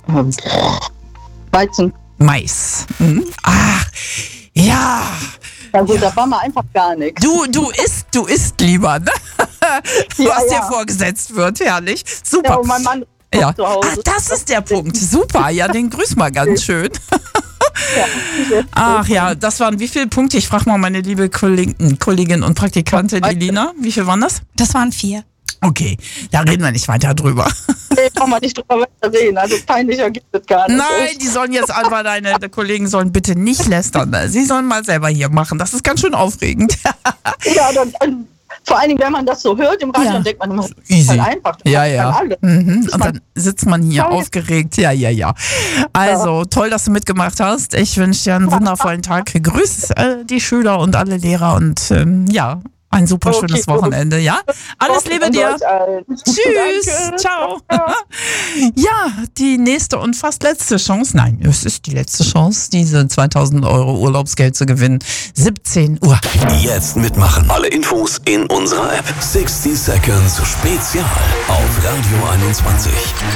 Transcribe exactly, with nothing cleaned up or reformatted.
Ähm, Weizen. Mais. Mhm. Ach, ja. Ja gut, Ja. da war mal einfach gar nichts. Du, du isst, du isst lieber, ne? Ja, Was dir ja. vorgesetzt wird, herrlich. Super. Ja, und mein Mann kocht Ja. zu Hause. Ah, das ist der Punkt. Super, ja, den grüß mal ganz schön. Ja. Ach ja, das waren wie viele Punkte? Ich frage mal meine liebe Kollegin, Kollegin und Praktikantin Elina. Wie viel waren das? Das waren vier. Okay, da reden wir nicht weiter drüber. Nee, brauchen wir nicht drüber reden. Also peinlicher gibt es gar nicht. Nein, die sollen jetzt einfach, deine Kollegen sollen bitte nicht lästern. Sie sollen mal selber hier machen. Das ist ganz schön aufregend. Ja, dann, dann, vor allen Dingen, wenn man das so hört im Radio, Ja. dann denkt man immer, das ist Easy. halt einfach. Das Ja, macht ja. dann alle. Mhm. Und dann sitzt man hier Ja. aufgeregt. Ja, ja, ja. Also, toll, dass du mitgemacht hast. Ich wünsche dir einen wundervollen Tag. Grüß äh, die Schüler und alle Lehrer und ähm, ja, ein super Okay, schönes gut. Wochenende. Ja, alles Liebe dir. Tschüss. Danke. Ciao. Ja, die nächste und fast letzte Chance. Nein, es ist die letzte Chance, diese zweitausend Euro Urlaubsgeld zu gewinnen. siebzehn Uhr. Jetzt mitmachen. Alle Infos in unserer App. sechzig Seconds Spezial auf Radio einundzwanzig.